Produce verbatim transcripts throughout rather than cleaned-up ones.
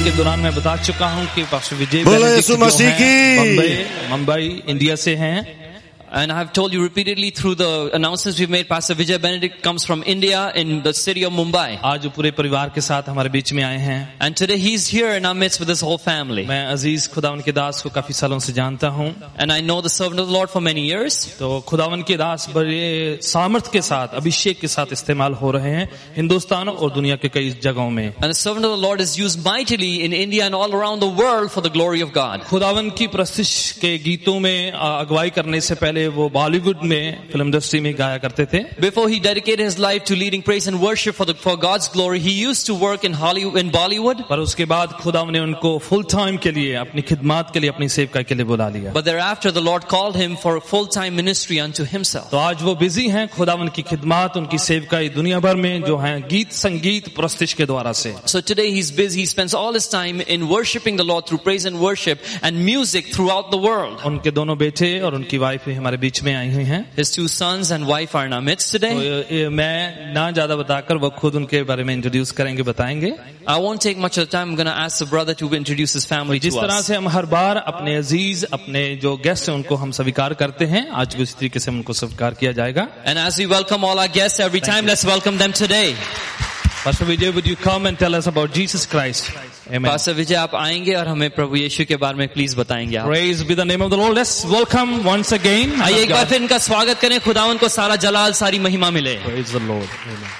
के दौरान मैं बता चुका हूं कि पास्टर विजय बोलो बेनेडिक्ट यीशु जो मसीह हैं, की। मुंबई मुंबई इंडिया से हैं. And I have told you repeatedly through the announcements we've made, Pastor Vijay Benedict comes from India in the city of Mumbai. आज वो पूरे परिवार के साथ हमारे बीच में आए हैं. And today he's here in our midst with his whole family. मैं अजीज खुदावन के दास को काफी सालों से जानता हूं. And I know the servant of the Lord for many years. तो खुदावन के दास बड़े सामर्थ के साथ, अभिषेक के साथ इस्तेमाल हो रहे हैं हिंदुस्तान और दुनिया के कई जगहों में. And the servant of the Lord is used mightily in India and all around the world for the glory of God. खुदावन की प्रस्तिश के गीतों में अगुवाई करने से पहले वो बॉलीवुड में फिल्म इंडस्ट्री में गाया करते थे. Before he dedicated his life to leading praise and worship for the for God's glory, he used to work in Hollywood, in Bollywood. पर उसके बाद खुदावन ने उनको फुल टाइम के लिए, अपनी खिदमत के लिए, अपनी सेवकाई के लिए बुला लिया. But thereafter the Lord called him for a full-time ministry unto himself. तो आज वो बिजी हैं खुदावन की खिदमत, उनकी सेवकाई दुनिया भर में जो है गीत संगीत प्रस्तिश के द्वारा से. So today he's busy. He spends all his time in worshiping the Lord through praise and worship and music throughout the world. उनके दोनों बेटे और उनकी वाइफ भी हमारे बीच में आई हुई हैं. His two sons and wife are in our midst today. तो ये मैं ना ज्यादा बताकर वो खुद उनके बारे में इंट्रोड्यूस करेंगे, बताएंगे. I won't take much of the time. I'm going to ask the brother to introduce his family to जिस तरह us. से हम हर बार अपने अजीज, अपने जो गेस्ट हैं उनको हम स्वीकार करते हैं, आज भी उसी तरीके से उनको स्वीकार किया जाएगा. And as we welcome all our guests every time, let's welcome them today. Pastor Vijay, would you come and tell us about Jesus Christ? Amen. Pastor Vijay, आप आएंगे और हमें प्रभु यीशु के बारे में प्लीज बताएंगे आप. Praise be the name of the Lord. Let's welcome once again. आइए एक बार फिर इनका स्वागत करें. खुदावन को सारा जलाल, सारी महिमा मिले. Praise the Lord. Amen.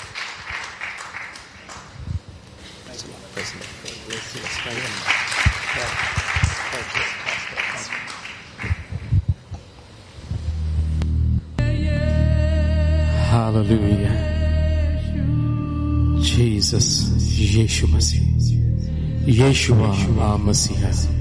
Hallelujah. Jesus, Yeshua Masih, Yeshua Masih.